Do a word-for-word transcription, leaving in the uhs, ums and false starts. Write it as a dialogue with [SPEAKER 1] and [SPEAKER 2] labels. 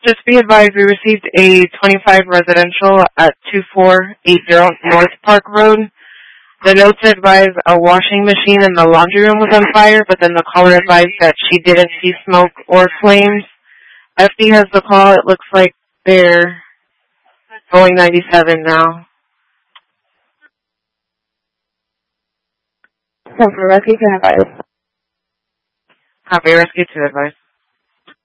[SPEAKER 1] Just be advised, we received a twenty-five residential at two four eight zero North Park Road. The notes advise a washing machine in the laundry room was on fire, but then the caller advised that she didn't see smoke or flames. F D has the call. It looks like they're going ninety-seven now.
[SPEAKER 2] So for rescue to advise.
[SPEAKER 1] Copy, rescue to advise.